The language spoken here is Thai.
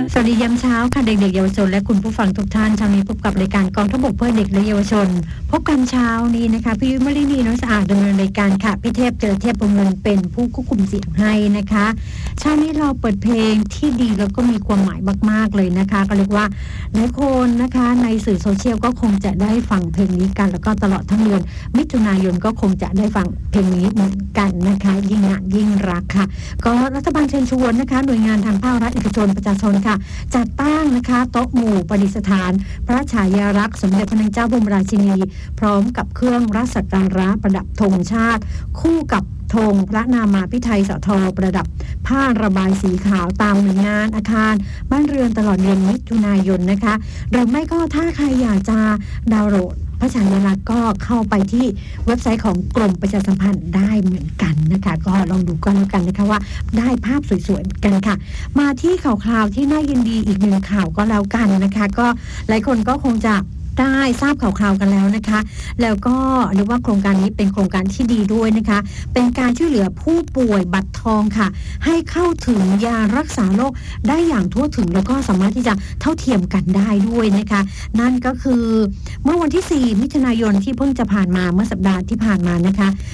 สวัสดียามเช้าค่ะเด็กๆเยาวชนและคุณผู้ฟังทุกท่านเช้านี้พบกับรายการกองทัพบกเพื่อเด็กและเยาวชนพบกันเช้านี้นะคะพี่ยุ้ยมลินีน้อยสะอาดดำเนินรายการค่ะพี่เทพเจอเทพบุญเงินเป็นผู้ควบคุมเสียงให้นะคะเช้านี้เราเปิดเพลงที่ดีแล้วก็มีความหมายมากๆเลยนะคะก็เรียกว่าหลายคนนะคะในสื่อโซเชียลก็คงจะได้ฟังเพลงนี้กันแล้วก็ตลอดทั้งเดือนมิถุนายนก็คงจะได้ฟังเพลงนี้เหมือนกันนะคะยิ่งงานยิ่งรักค่ะก็รัฐบาลเชิญชวนนะคะหน่วยงานทางภาครัฐเอกชนประชาชนค่ะจัดตั้งนะคะโต๊ะหมู่ประดิษฐานพระฉายาลักษณ์สมเด็จพระนางเจ้าบรมราชินีพร้อมกับเครื่องราชสักการะประดับธงชาติคู่กับธงพระนามาภิไธยสทประดับผ้าระบายสีขาวตามหน่วยงานอาคารบ้านเรือนตลอดเดือนมิถุนายนนะคะหรือไม่ก็ถ้าใครอยากจะดาวน์โหลดพระฉายาลักษณ์ก็เข้าไปที่เว็บไซต์ของกรมประชาสัมพันธ์ได้เหมือนกันนะคะก็ลองดูกันแล้วกันนะคะว่าได้ภาพสวยๆกันค่ะมาที่ข่าวคราวที่น่ายินดีอีกหนึ่งข่าวก็แล้วกันนะคะก็หลายคนก็คงจะได้ทราบข่าวคราวกันแล้วนะคะแล้วก็เรียกว่าโครงการนี้เป็นโครงการที่ดีด้วยนะคะเป็นการช่วยเหลือผู้ป่วยบัตรทองค่ะให้เข้าถึงยารักษาโรคได้อย่างทั่วถึงแล้วก็สามารถที่จะเท่าเทียมกันได้ด้วยนะคะนั่นก็คือเมื่อวันที่4มิถุนายนที่เพิ่งจะผ่านมาเมื่อสัปดาห์ที่ผ่านมานะคะ